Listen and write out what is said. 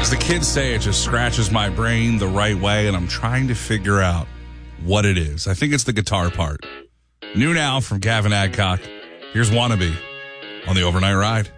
As the kids say, it just scratches my brain the right way, and I'm trying to figure out what it is. I think it's the guitar part. New now from Gavin Adcock. Here's Wannabe on the Overnight Ride.